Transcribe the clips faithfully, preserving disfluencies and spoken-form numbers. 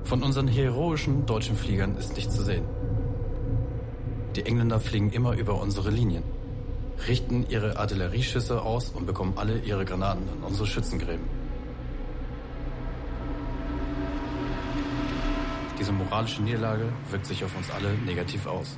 Von unseren heroischen deutschen Fliegern ist nichts zu sehen. Die Engländer fliegen immer über unsere Linien, richten ihre Artillerieschüsse aus und bekommen alle ihre Granaten in unsere Schützengräben. Diese moralische Niederlage wirkt sich auf uns alle negativ aus.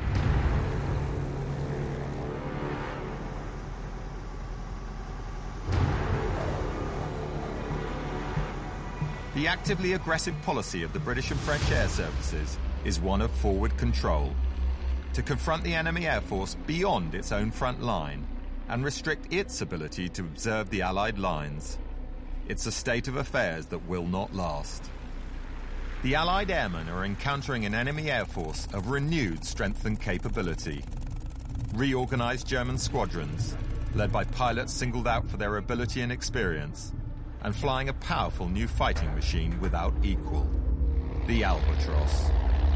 The actively aggressive policy of the British and French air services is one of forward control, to confront the enemy air force beyond its own front line and restrict its ability to observe the Allied lines. It's a state of affairs that will not last. The Allied airmen are encountering an enemy air force of renewed strength and capability. Reorganized German squadrons, led by pilots singled out for their ability and experience, and flying a powerful new fighting machine without equal, the Albatros.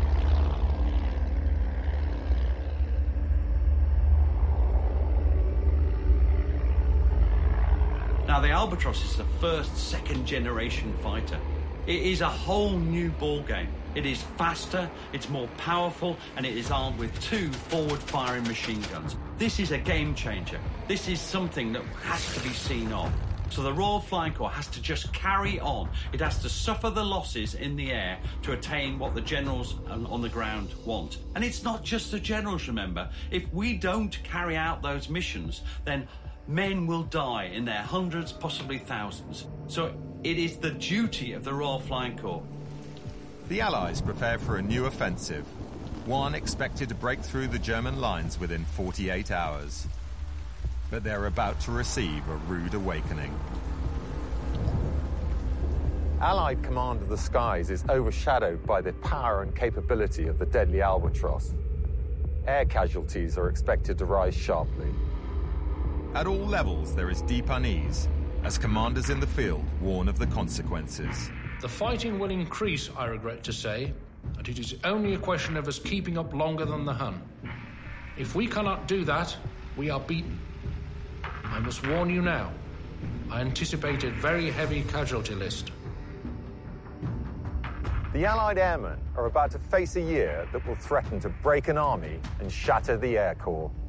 Now, the Albatros is the first second-generation fighter. It is a whole new ballgame. It is faster, it's more powerful, and it is armed with two forward-firing machine guns. This is a game changer. This is something that has to be seen on. So the Royal Flying Corps has to just carry on. It has to suffer the losses in the air to attain what the generals on the ground want. And it's not just the generals, remember. If we don't carry out those missions, then men will die in their hundreds, possibly thousands. So it is the duty of the Royal Flying Corps. The Allies prepare for a new offensive, one expected to break through the German lines within forty-eight hours. But they're about to receive a rude awakening. Allied command of the skies is overshadowed by the power and capability of the deadly Albatros. Air casualties are expected to rise sharply. At all levels, there is deep unease, as commanders in the field warn of the consequences. The fighting will increase, I regret to say, and it is only a question of us keeping up longer than the Hun. If we cannot do that, we are beaten. I must warn you now, I anticipate a very heavy casualty list. The Allied airmen are about to face a year that will threaten to break an army and shatter the Air Corps.